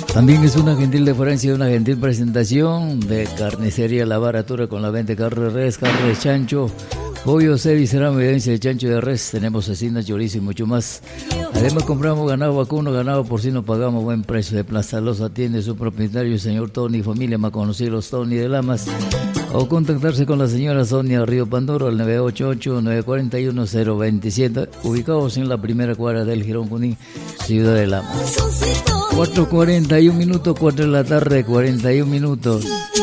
También es una gentil deferencia y una gentil presentación de Carnicería La Baratura con la venta de carne de res, carne de chancho, pollo, cerdo y ceramo, evidencia de chancho de res. Tenemos cecina, chorizo y mucho más. Además compramos ganado vacuno, ganado porcino, pagamos buen precio. De Plaza los atiende su propietario, el señor Tony, familia más conocidos los Tony de Lamas. O contactarse con la señora Sonia Río Pandoro al 988-941-027, ubicados en la primera cuadra del Jirón Junín, Ciudad de Lamas. 4:41 minutos, 4 de la tarde, 41 minutos.